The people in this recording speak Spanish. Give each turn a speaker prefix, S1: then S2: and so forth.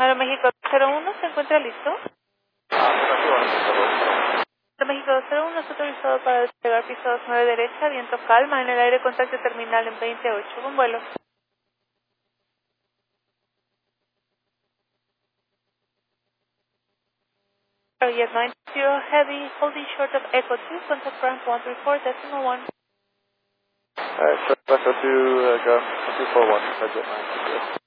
S1: Aeroméxico 01, ¿se encuentra listo? Aeroméxico 01 es autorizado para despegar piso 9 derecha, viento calma, en el aire contacto terminal en 28, buen vuelo. Yes, 90 heavy, holding short of Echo 2, contact ramp 134.1.
S2: Short left 02, go 241, budget 9.